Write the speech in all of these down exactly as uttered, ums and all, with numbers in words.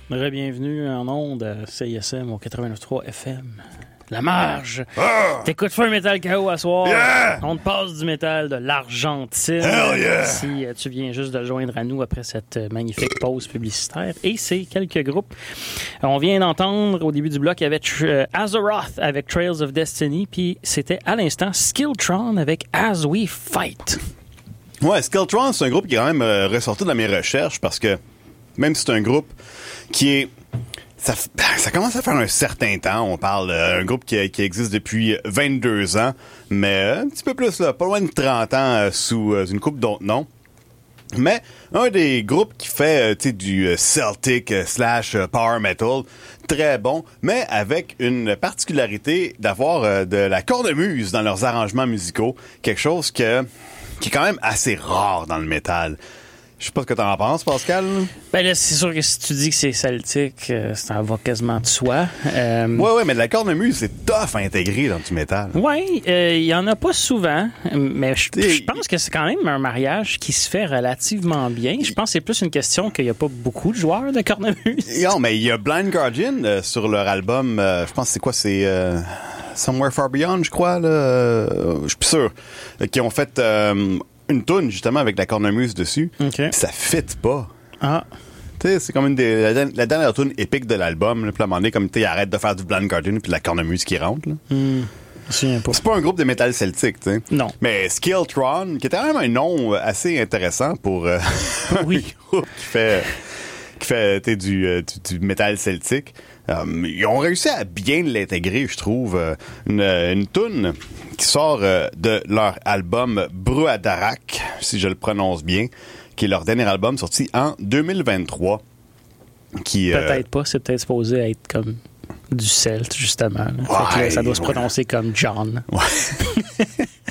Re-bienvenue en ondes à C I S M au quatre-vingt-neuf point trois F M. La marge! Ah! T'écoutes Feu Metal K O à soir. Yeah! On te passe du métal de l'Argentine. Hell yeah! Si euh, tu viens juste de le joindre à nous après cette euh, magnifique pause publicitaire. Et c'est quelques groupes. Euh, on vient d'entendre au début du bloc, il y avait euh, Azeroth avec Trails of Destiny. Puis c'était à l'instant Skiltron avec As We Fight. Ouais, Skiltron, c'est un groupe qui est quand même euh, ressorti de mes recherches parce que même si c'est un groupe qui est... Ça, ça commence à faire un certain temps. On parle d'un groupe qui, qui existe depuis vingt-deux ans, mais un petit peu plus, là, pas loin de trente ans euh, sous euh, une couple d'autres noms. Mais un des groupes qui fait euh, tu sais, du Celtic euh, slash euh, Power Metal, très bon, mais avec une particularité d'avoir euh, de la cornemuse dans leurs arrangements musicaux, quelque chose que, qui est quand même assez rare dans le métal. Je sais pas ce que t'en penses, Pascal. Ben là, c'est sûr que si tu dis que c'est celtique, euh, ça va quasiment de soi. Euh, ouais, ouais, mais de la cornemuse, c'est tough à intégrer dans du métal. Ouais, il euh, y en a pas souvent, mais je, je pense que c'est quand même un mariage qui se fait relativement bien. Je pense que c'est plus une question qu'il y a pas beaucoup de joueurs de cornemuse. Non, mais il y a Blind Guardian euh, sur leur album, euh, je pense que c'est quoi, c'est... Euh... Somewhere Far Beyond, je crois, là. Euh, je suis plus sûr. Euh, qui ont fait euh, une toune, justement, avec la cornemuse dessus. Okay. Ça fit pas. Ah. Tu sais, c'est comme une des, la, la dernière toune épique de l'album. Là, puis à un moment donné, comme tu arrête de faire du Blind Guardian puis de la cornemuse qui rentre. Là. Mm. C'est pas un groupe de métal celtique, tu sais. Non. Mais Skiltron, qui était quand même un nom assez intéressant pour euh, oui. un groupe qui fait, qui fait du, euh, du, du métal celtique. Um, ils ont réussi à bien l'intégrer, je trouve. Euh, une, une toune qui sort euh, de leur album Bruadarak, si je le prononce bien, qui est leur dernier album sorti en deux mille vingt-trois. Qui, peut-être euh, pas, c'est peut-être supposé être comme du celte, justement. Là. Ouais, fait que là, ça doit ouais. se prononcer comme John. Ouais.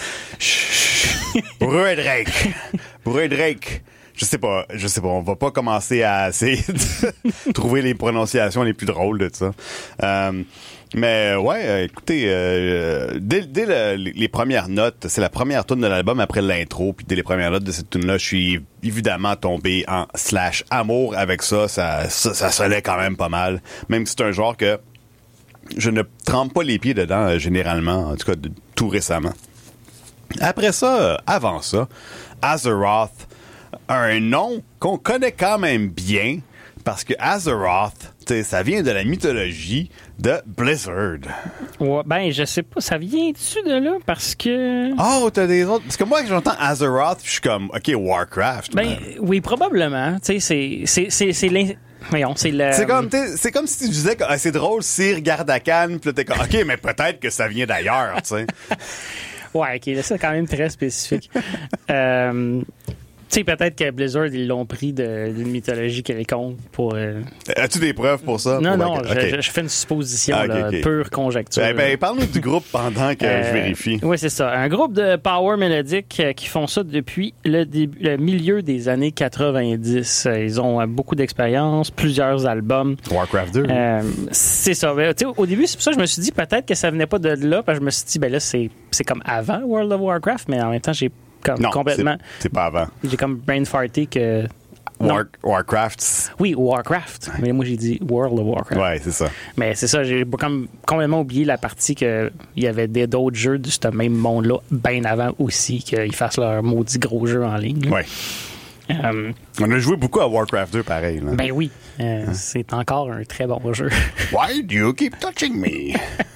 Bruadrake. Bruadrake. Je sais pas, je sais pas, on va pas commencer à essayer de trouver les prononciations les plus drôles de ça. Euh, mais ouais, écoutez, euh, dès, dès le, les premières notes, c'est la première tune de l'album après l'intro, puis dès les premières notes de cette tune-là, je suis évidemment tombé en slash amour avec ça, ça, ça, ça sonnait quand même pas mal, même si c'est un genre que je ne trempe pas les pieds dedans euh, généralement, en tout cas de, tout récemment. Après ça, euh, avant ça, Azeroth, un nom qu'on connaît quand même bien parce que Azeroth, ça vient de la mythologie de Blizzard. Ouais, ben, je sais pas, ça vient-tu de là parce que... Oh, t'as des autres... Parce que moi, quand j'entends Azeroth, je suis comme, OK, Warcraft. Ben, man. oui, probablement. Tu sais, c'est... c'est, c'est, c'est l'in... Voyons, c'est le... C'est comme, c'est comme si tu disais que ah, c'est drôle, Sir Gardakan, puis là, t'es comme, OK, mais peut-être que ça vient d'ailleurs, tu sais. Ouais, OK, là, c'est quand même très spécifique. euh... Tu sais, peut-être que Blizzard, ils l'ont pris de, d'une mythologie quelconque pour... Euh... As-tu des preuves pour ça? Non, pour non, la... je, okay. je, je fais une supposition, ah, okay, là, okay. pure conjecture. Ben, ben parle-nous du groupe pendant que euh, je vérifie. Oui, c'est ça. Un groupe de power mélodique euh, qui font ça depuis le, début, le milieu des années quatre-vingt-dix. Ils ont euh, beaucoup d'expérience, plusieurs albums. Warcraft deux. Euh, c'est ça. Ben, au début, c'est pour ça que je me suis dit peut-être que ça venait pas de là, parce que je me suis dit, ben là, c'est, c'est comme avant World of Warcraft, mais en même temps, j'ai Comme non, complètement. C'est, c'est pas avant. J'ai comme brain farté que. War, Warcraft. Oui, Warcraft. Mais moi, j'ai dit World of Warcraft. Ouais, c'est ça. Mais c'est ça, j'ai comme complètement oublié la partie qu'il y avait des, d'autres jeux de ce même monde-là, bien avant aussi, qu'ils fassent leur maudit gros jeu en ligne. Ouais. Euh, On a joué beaucoup à Warcraft deux, pareil. Là. Ben oui. Euh, hein? C'est encore un très bon jeu. Why do you keep touching me?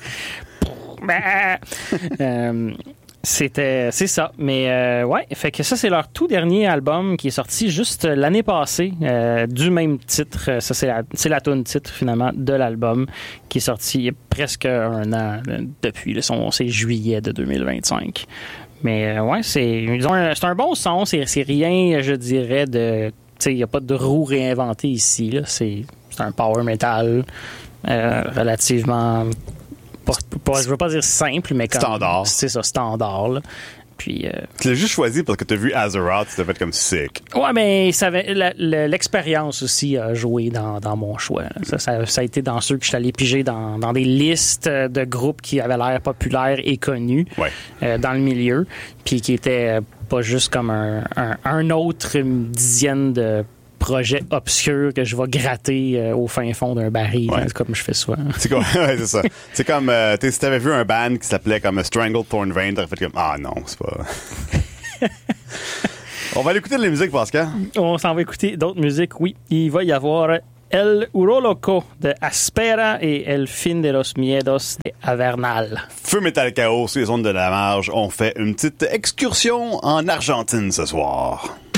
ben, euh, C'était, c'est ça. Mais euh, ouais, fait que ça, c'est leur tout dernier album qui est sorti juste l'année passée, euh, du même titre. Ça, c'est la, c'est la tune titre, finalement, de l'album, qui est sorti il y a presque un an depuis. Là, son, c'est juillet de deux mille vingt-cinq. Mais euh, ouais, c'est, ils ont un, c'est un bon son. C'est, c'est rien, je dirais, de... Tu sais, il n'y a pas de roue réinventée ici. Là. C'est, c'est un power metal euh, relativement... Pas, pas, je veux pas dire simple, mais comme... Standard. C'est ça, standard. Là. Puis... Euh, tu l'as juste choisi parce que t'as vu Azeroth, tu t'as fait comme sick. Ouais, mais ça avait, la, la, l'expérience aussi a joué dans, dans mon choix. Ça, ça, ça a été dans ceux que je suis allé piger dans, dans des listes de groupes qui avaient l'air populaires et connus ouais. euh, dans le milieu, puis qui étaient pas juste comme un, un, un autre dizaine de projet obscur que je vais gratter euh, au fin fond d'un baril, Ouais. hein, comme je fais souvent. C'est comme, ouais, c'est ça. C'est comme, euh, tu sais, si t'avais vu un band qui s'appelait comme Strangled Thorn Vein, t'aurais fait comme, ah non, c'est pas. On va aller écouter de la musique, Pascal. On s'en va écouter d'autres musiques, oui. Il va y avoir El Uroloco de Aspera et El Fin de los Miedos de Avernal. Feu Metal Chaos sur les ondes de la marge. On fait une petite excursion en Argentine ce soir.